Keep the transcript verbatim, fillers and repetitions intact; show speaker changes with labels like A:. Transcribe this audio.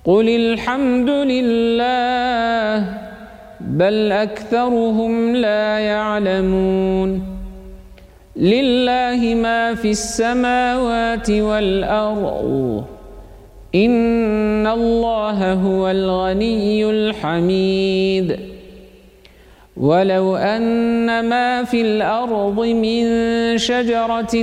A: قل الحمد لله بل أكثرهم لا يعلمون لله ما في السماوات والأرض إن الله هو الغني الحميد ولو أن ما في الأرض من شجرة